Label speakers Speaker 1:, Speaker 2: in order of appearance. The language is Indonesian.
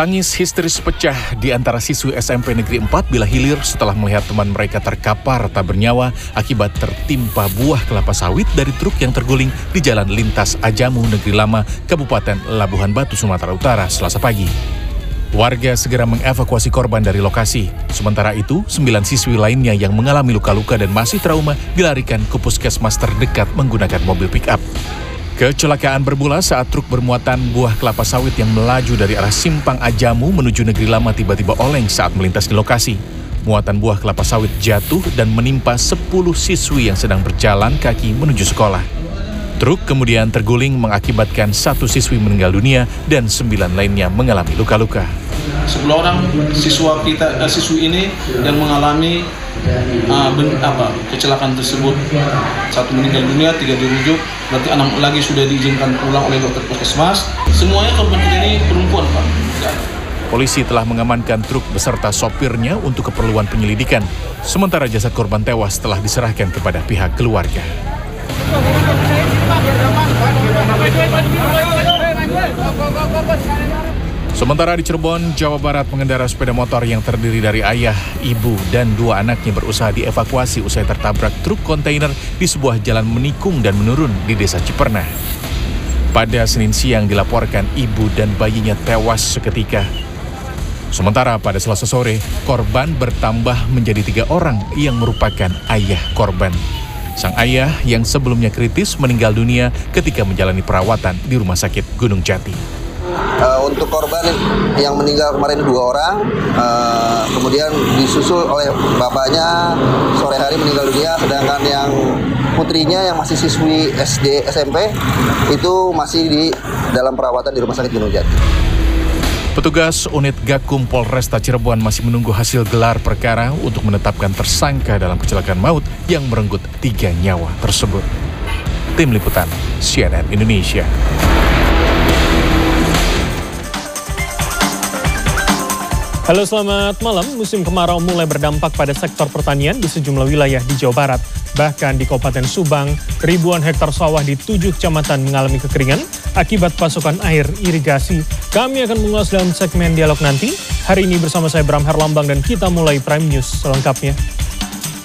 Speaker 1: Tangis histeris pecah di antara siswi SMP Negeri 4 bila hilir setelah melihat teman mereka terkapar tak bernyawa akibat tertimpa buah kelapa sawit dari truk yang terguling di Jalan Lintas Ajamu Negeri Lama, Kabupaten Labuhan Batu, Sumatera Utara, Selasa pagi. Warga segera mengevakuasi korban dari lokasi. Sementara itu, 9 siswi lainnya yang mengalami luka-luka dan masih trauma dilarikan ke puskesmas terdekat menggunakan mobil pick-up. Kecelakaan bermula saat truk bermuatan buah kelapa sawit yang melaju dari arah Simpang Ajamu menuju Negeri Lama tiba-tiba oleng saat melintas di lokasi. Muatan buah kelapa sawit jatuh dan menimpa 10 siswi yang sedang berjalan kaki menuju sekolah. Truk kemudian terguling mengakibatkan 1 siswi meninggal dunia dan 9 lainnya mengalami luka-luka.
Speaker 2: 10 orang siswi ini yang mengalami kecelakaan tersebut. 1 meninggal dunia, 3 dirujuk, berarti 6 lagi sudah diizinkan pulang oleh dokter puskesmas. Semuanya korban ini perempuan, Pak.
Speaker 1: Polisi telah mengamankan truk beserta sopirnya untuk keperluan penyelidikan. Sementara jasad korban tewas telah diserahkan kepada pihak keluarga. Sementara di Cirebon, Jawa Barat, pengendara sepeda motor yang terdiri dari ayah, ibu, dan 2 anaknya berusaha dievakuasi usai tertabrak truk kontainer di sebuah jalan menikung dan menurun di Desa Cipernah. Pada Senin siang dilaporkan ibu dan bayinya tewas seketika. Sementara pada Selasa sore, korban bertambah menjadi 3 orang yang merupakan ayah korban. Sang ayah yang sebelumnya kritis meninggal dunia ketika menjalani perawatan di Rumah Sakit Gunung Jati.
Speaker 3: Untuk korban yang meninggal kemarin 2 orang, kemudian disusul oleh bapaknya sore hari meninggal dunia, sedangkan yang putrinya yang masih siswi SD SMP itu masih di dalam perawatan di Rumah Sakit Gunung Jati.
Speaker 1: Petugas unit Gakum Polresta Cirebon masih menunggu hasil gelar perkara untuk menetapkan tersangka dalam kecelakaan maut yang merenggut 3 nyawa tersebut. Tim Liputan CNN Indonesia.
Speaker 4: Halo, selamat malam. Musim kemarau mulai berdampak pada sektor pertanian di sejumlah wilayah di Jawa Barat. Bahkan di Kabupaten Subang, ribuan hektar sawah di 7 kecamatan mengalami kekeringan akibat pasokan air irigasi. Kami akan mengulas dalam segmen dialog nanti. Hari ini bersama saya Bram Herlambang dan kita mulai Prime News selengkapnya.